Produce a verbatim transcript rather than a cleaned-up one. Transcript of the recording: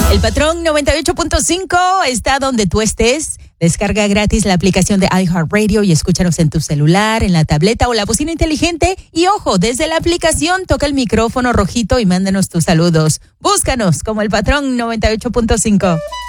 El Patrón noventa y ocho punto cinco está donde tú estés. Descarga gratis la aplicación de iHeartRadio y escúchanos en tu celular, en la tableta o la bocina inteligente. Y ojo, desde la aplicación toca el micrófono rojito y mándanos tus saludos. Búscanos como El Patrón noventa y ocho punto cinco.